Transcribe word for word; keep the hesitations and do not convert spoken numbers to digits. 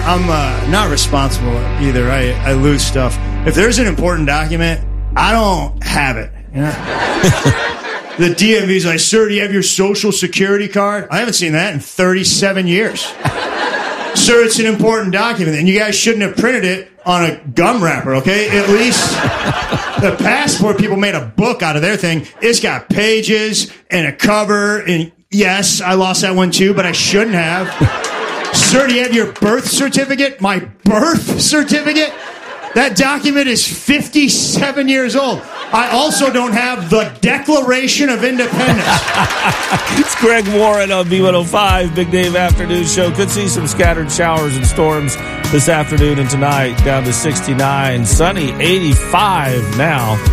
I'm uh, not responsible either. I, I lose stuff. If there's an important document, I don't have it. You know? The D M V's like, sir, do you have your social security card? I haven't seen that in thirty-seven years. Sir, it's an important document, and you guys shouldn't have printed it on a gum wrapper, okay? At least the passport people made a book out of their thing. It's got pages and a cover, and yes, I lost that one too, but I shouldn't have. Sir, do you have your birth certificate? My birth certificate? That document is fifty-seven years old. I also don't have the Declaration of Independence. It's Greg Warren on B one oh five, Big Dave Afternoon Show. Could see some scattered showers and storms this afternoon and tonight, down to sixty-nine. Sunny, eighty-five now.